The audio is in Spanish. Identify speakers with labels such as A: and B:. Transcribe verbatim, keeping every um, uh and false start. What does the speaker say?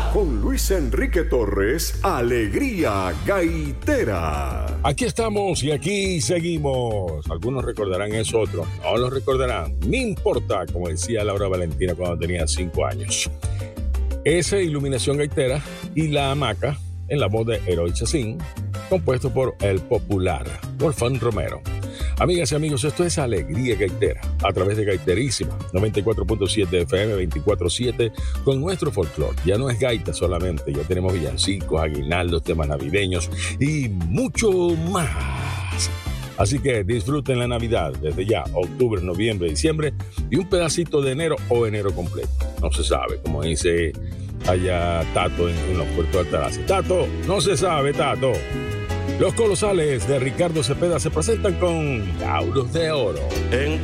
A: Con Luis Enrique Torres, Alegría Gaitera.
B: Aquí estamos y aquí seguimos. Algunos recordarán eso, otros no lo recordarán. No importa, como decía Laura Valentina cuando tenía cinco años. Esa Iluminación Gaitera y La Hamaca, en la voz de Eroy Chacín, compuesto por El Popular, Wolfán Romero. Amigas y amigos, esto es Alegría Gaitera, a través de Gaiterísima, noventa y cuatro punto siete F M, veinticuatro siete, con nuestro folclore. Ya no es gaita solamente, ya tenemos villancicos, aguinaldos, temas navideños y mucho más. Así que disfruten la Navidad desde ya, octubre, noviembre, diciembre, y un pedacito de enero o enero completo. No se sabe, como dice allá Tato en, en los puertos de Altagracia. Tato, no se sabe, Tato. Los Colosales de Ricardo Cepeda se presentan con Lauros de Oro.
C: En